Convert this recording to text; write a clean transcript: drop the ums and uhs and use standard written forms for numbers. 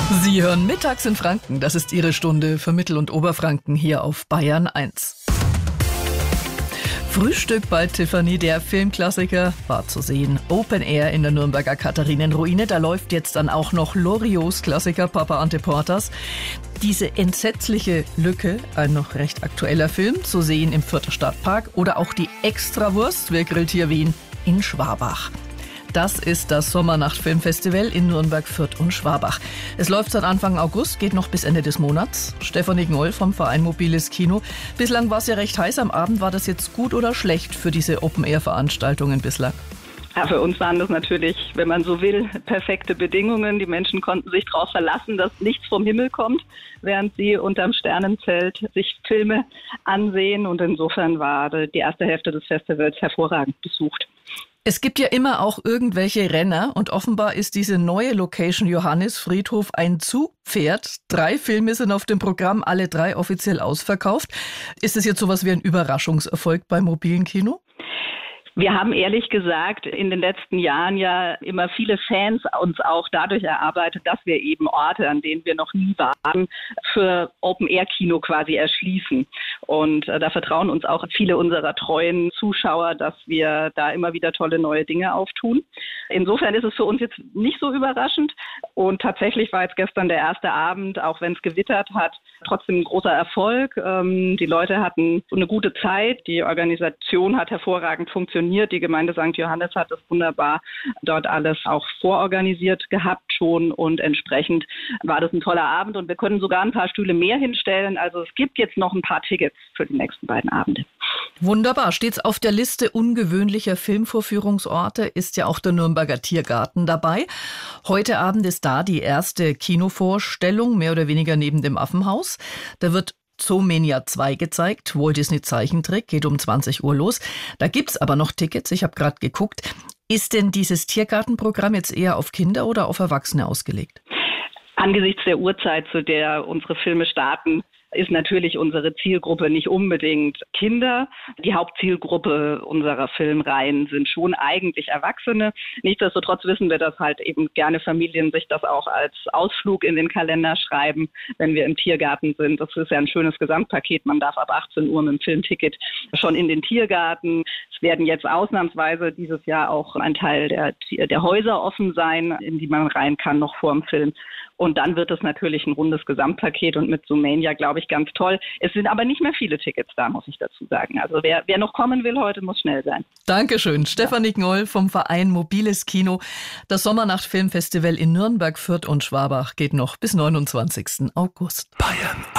Sie hören Mittags in Franken. Das ist Ihre Stunde für Mittel- und Oberfranken hier auf Bayern 1. Frühstück bei Tiffany, der Filmklassiker, war zu sehen. Open Air in der Nürnberger Katharinenruine. Da läuft jetzt dann auch noch Loriots Klassiker Papa Ante Portas. Diese entsetzliche Lücke, ein noch recht aktueller Film, zu sehen im Fürther Stadtpark. Oder auch die Extrawurst, wer grillt hier Wien, in Schwabach. Das ist das Sommernacht-Filmfestival in Nürnberg, Fürth und Schwabach. Es läuft seit Anfang August, geht noch bis Ende des Monats. Stefanie Gnoll vom Verein Mobiles Kino. Bislang war es ja recht heiß am Abend. War das jetzt gut oder schlecht für diese Open-Air-Veranstaltungen bislang? Ja, für uns waren das natürlich, wenn man so will, perfekte Bedingungen. Die Menschen konnten sich darauf verlassen, dass nichts vom Himmel kommt, während sie unterm Sternenzelt sich Filme ansehen. Und insofern war die erste Hälfte des Festivals hervorragend besucht. Es gibt ja immer auch irgendwelche Renner und offenbar ist diese neue Location Johannisfriedhof ein Zugpferd. 3 Filme sind auf dem Programm, alle 3 offiziell ausverkauft. Ist es jetzt sowas wie ein Überraschungserfolg beim mobilen Kino? Wir haben ehrlich gesagt in den letzten Jahren ja immer viele Fans uns auch dadurch erarbeitet, dass wir eben Orte, an denen wir noch nie waren, für Open-Air-Kino quasi erschließen. Und da vertrauen uns auch viele unserer treuen Zuschauer, dass wir da immer wieder tolle neue Dinge auftun. Insofern ist es für uns jetzt nicht so überraschend. Und tatsächlich war jetzt gestern der erste Abend, auch wenn es gewittert hat, trotzdem ein großer Erfolg. Die Leute hatten eine gute Zeit. Die Organisation hat hervorragend funktioniert. Die Gemeinde St. Johannes hat es wunderbar dort alles auch vororganisiert gehabt schon und entsprechend war das ein toller Abend und wir können sogar ein paar Stühle mehr hinstellen. Also es gibt jetzt noch ein paar Tickets für die nächsten beiden Abende. Wunderbar. Stets auf der Liste ungewöhnlicher Filmvorführungsorte ist ja auch der Nürnberger Tiergarten dabei. Heute Abend ist da die erste Kinovorstellung, mehr oder weniger neben dem Affenhaus. Da wird Zoomania 2 gezeigt, Walt Disney Zeichentrick, geht um 20 Uhr los. Da gibt's aber noch Tickets, ich habe gerade geguckt. Ist denn dieses Tiergartenprogramm jetzt eher auf Kinder oder auf Erwachsene ausgelegt? Angesichts der Uhrzeit, zu der unsere Filme starten, ist natürlich unsere Zielgruppe nicht unbedingt Kinder. Die Hauptzielgruppe unserer Filmreihen sind schon eigentlich Erwachsene. Nichtsdestotrotz wissen wir, dass halt eben gerne Familien sich das auch als Ausflug in den Kalender schreiben, wenn wir im Tiergarten sind. Das ist ja ein schönes Gesamtpaket. Man darf ab 18 Uhr mit dem Filmticket schon in den Tiergarten. Es werden jetzt ausnahmsweise dieses Jahr auch ein Teil der Häuser offen sein, in die man rein kann, noch vor dem Film. Und dann wird es natürlich ein rundes Gesamtpaket und mit Zoomania, glaube ich, ganz toll. Es sind aber nicht mehr viele Tickets da, muss ich dazu sagen. Also wer noch kommen will heute, muss schnell sein. Dankeschön. Stefanie Gnoll vom Verein Mobiles Kino. Das Sommernacht-Filmfestival in Nürnberg, Fürth und Schwabach geht noch bis 29. August. Bayern